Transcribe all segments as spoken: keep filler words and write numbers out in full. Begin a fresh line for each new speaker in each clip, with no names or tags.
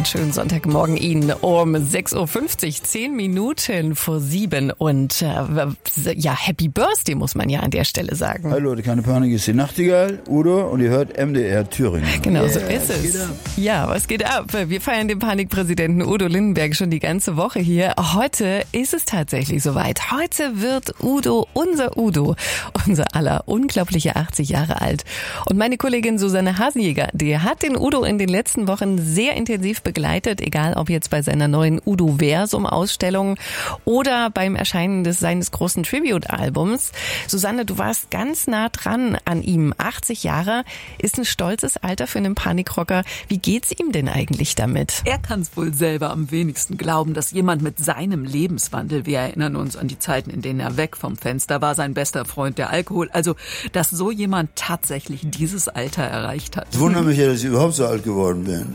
schönen Sonntagmorgen Ihnen um sechs Uhr fünfzig, zehn Minuten vor sieben. Und äh, ja, Happy Birthday muss man ja an der Stelle sagen.
Hallo Leute, keine Panik, ist die Nachtigall, Udo, und ihr hört M D R Thüringen.
Genau,
yeah,
so ist es.
Geht ab.
Ja, was geht ab? Wir feiern den Panikpräsidenten Udo Lindenberg schon die ganze Woche hier. Heute ist es tatsächlich soweit. Heute wird Udo, unser Udo, unser aller unglaubliche achtzig Jahre alt. Und meine Kollegin Susanne Hasenjäger, die hat den Udo in den letzten Wochen sehr intensiv begleitet, egal ob jetzt bei seiner neuen Udo-Versum-Ausstellung oder beim Erscheinen des seines großen Tribute-Albums. Susanne, du warst ganz nah dran an ihm. achtzig Jahre ist ein stolzes Alter für einen Panikrocker. Wie geht's ihm denn eigentlich damit?
Er kann es wohl selber am wenigsten glauben, dass jemand mit seinem Lebenswandel, wir erinnern uns an die Zeiten, in denen er weg vom Fenster war, sein bester Freund der Alkohol, also dass so jemand tatsächlich dieses Alter erreicht hat.
Ich wundere mich ja, dass ich überhaupt so alt geworden bin.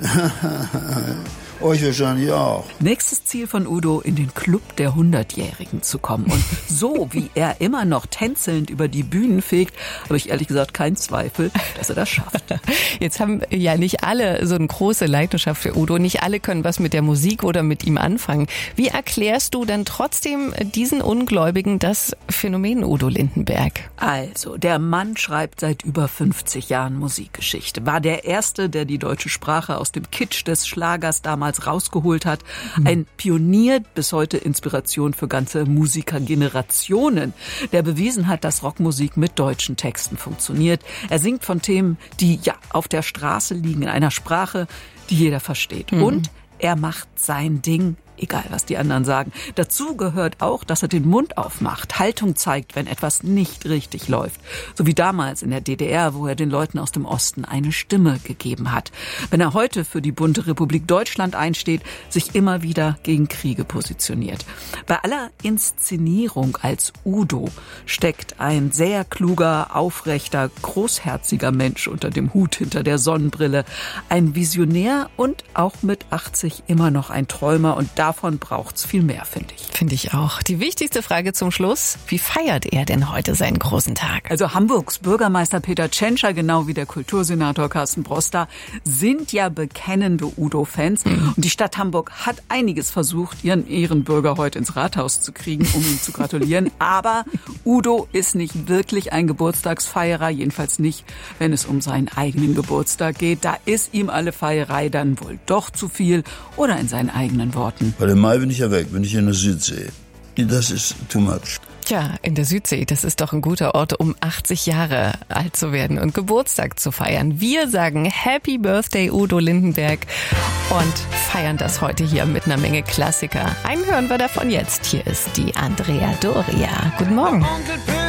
Euch wahrscheinlich auch.
Nächstes Ziel von Udo, in den Club der Hundertjährigen zu kommen. Und so wie er immer noch tänzelnd über die Bühnen fegt, habe ich ehrlich gesagt keinen Zweifel, dass er das schafft.
Jetzt haben ja nicht alle so eine große Leidenschaft für Udo. Nicht alle können was mit der Musik oder mit ihm anfangen. Wie erklärst du dann trotzdem diesen Ungläubigen das Phänomen Udo Lindenberg?
Also, der Mann schreibt seit über fünfzig Jahren Musikgeschichte. War der Erste, der die deutsche Sprache aus dem Kitsch des Schlagers damals rausgeholt hat. Ein Pionier, bis heute Inspiration für ganze Musikergenerationen, der bewiesen hat, dass Rockmusik mit deutschen Texten funktioniert. Er singt von Themen, die ja auf der Straße liegen, in einer Sprache, die jeder versteht. Mhm. Und er macht sein Ding, egal was die anderen sagen. Dazu gehört auch, dass er den Mund aufmacht, Haltung zeigt, wenn etwas nicht richtig läuft. So wie damals in der D D R, wo er den Leuten aus dem Osten eine Stimme gegeben hat. Wenn er heute für die bunte Republik Deutschland einsteht, sich immer wieder gegen Kriege positioniert. Bei aller Inszenierung als Udo steckt ein sehr kluger, aufrechter, großherziger Mensch unter dem Hut hinter der Sonnenbrille. Ein Visionär und auch mit achtzig immer noch ein Träumer, und davon braucht's viel mehr, finde ich.
Finde ich auch. Die wichtigste Frage zum Schluss: Wie feiert er denn heute seinen großen Tag?
Also Hamburgs Bürgermeister Peter Tschentscher, genau wie der Kultursenator Carsten Broster, sind ja bekennende Udo-Fans. Mhm. Und die Stadt Hamburg hat einiges versucht, ihren Ehrenbürger heute ins Rathaus zu kriegen, um ihm zu gratulieren. Aber Udo ist nicht wirklich ein Geburtstagsfeierer, jedenfalls nicht, wenn es um seinen eigenen Geburtstag geht. Da ist ihm alle Feierei dann wohl doch zu viel, oder in seinen eigenen Worten:
Weil im Mai bin ich ja weg, bin ich in der Südsee. Das ist too much.
Tja, in der Südsee, das ist doch ein guter Ort, um achtzig Jahre alt zu werden und Geburtstag zu feiern. Wir sagen Happy Birthday Udo Lindenberg und feiern das heute hier mit einer Menge Klassiker. Einen hören wir davon jetzt. Hier ist die Andrea Doria. Guten Morgen.